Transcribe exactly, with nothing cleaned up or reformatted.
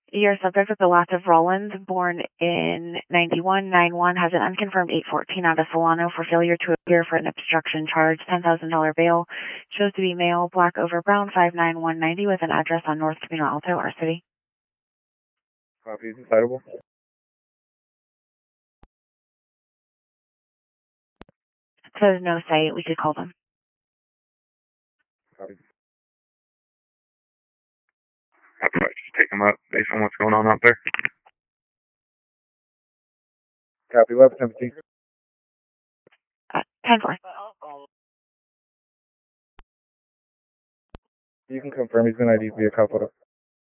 Your subject with the last of Rollins, born in ninety-one nine one, has an unconfirmed eight fourteen out of Solano for failure to appear for an obstruction charge, ten thousand dollars bail. Shows to be male, black over brown, five nine one ninety, with an address on North Camino Alto, our city. Copy, is excitable. It says no site. We could call them. Copy. I might just pick them up based on what's going on out there. Copy, eleven seventeen. Uh, ten four. You can confirm he's been I D'd via Capota.